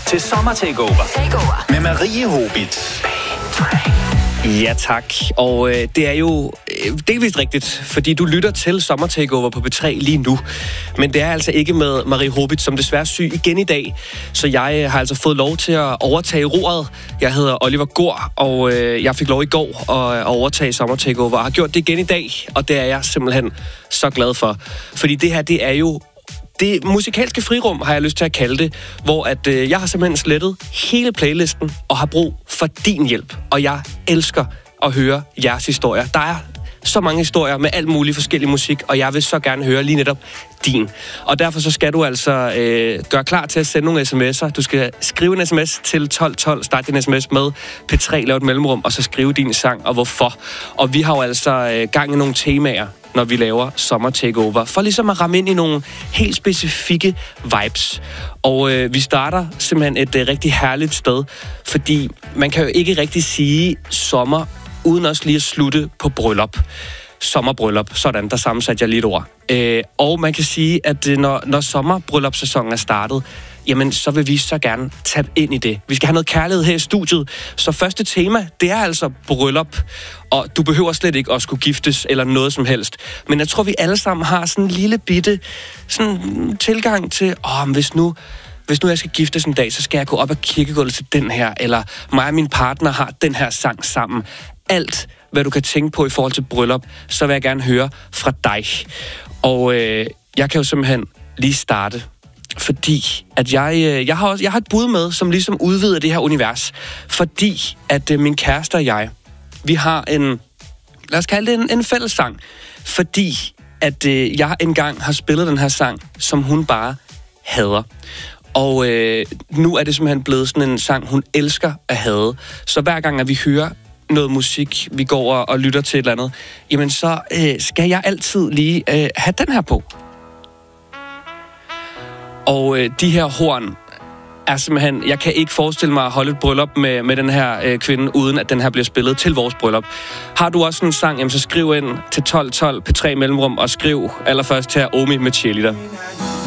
til Sommer Takeover med Marie Hobit. Ja tak, og det er jo delvist rigtigt, fordi du lytter til Sommer Takeover på P3 lige nu. Men det er altså ikke med Marie Hobit, som desværre er syg igen i dag. Så jeg har altså fået lov til at overtage roret. Jeg hedder Oliver Gård, og jeg fik lov i går at overtage Sommer Takeover. Og har gjort det igen i dag, og det er jeg simpelthen så glad for. Fordi det her, det er jo det musikalske frirum, har jeg lyst til at kalde det, hvor at jeg har simpelthen slettet hele playlisten og har brug for din hjælp. Og jeg elsker at høre jeres historier. Der er så mange historier med alt muligt forskellig musik, og jeg vil så gerne høre lige netop din. Og derfor så skal du altså gøre klar til at sende nogle sms'er. Du skal skrive en sms til 1212, start din sms med P3, lav et mellemrum, og så skrive din sang og hvorfor. Og vi har jo altså gang i nogle temaer, når vi laver Sommer Takeover, for ligesom at ramme ind i nogle helt specifikke vibes. Og vi starter simpelthen et rigtig herligt sted, fordi man kan jo ikke rigtig sige sommer, uden også lige at slutte på bryllup. Sommerbryllup, sådan, der sammensatte jeg lige et ord. Og man kan sige, at når sommerbryllupssæsonen er startet, jamen så vil vi så gerne tabe ind i det. Vi skal have noget kærlighed her i studiet. Så første tema, det er altså bryllup. Og du behøver slet ikke at skulle giftes eller noget som helst. Men jeg tror, vi alle sammen har sådan en lille bitte sådan tilgang til, hvis nu jeg skal giftes en dag, så skal jeg gå op ad kirkegulvet til den her, eller mig og min partner har den her sang sammen. Alt, hvad du kan tænke på i forhold til bryllup, så vil jeg gerne høre fra dig. Og jeg kan jo simpelthen lige starte, fordi at jeg har et bud med, som ligesom udvider det her univers. Fordi at min kæreste og jeg, vi har lad os kalde det en fællessang. Fordi at jeg engang har spillet den her sang, som hun bare hader. Og nu er det simpelthen blevet sådan en sang, hun elsker at hade. Så hver gang, at vi hører noget musik, vi går og lytter til et eller andet, jamen så skal jeg altid lige have den her på. Og de her horn er simpelthen, jeg kan ikke forestille mig at holde et bryllup med den her kvinde, uden at den her bliver spillet til vores bryllup. Har du også en sang, jamen så skriv ind til 1212 P3 Mellemrum, og skriv allerførst til Omi med Cheerleader.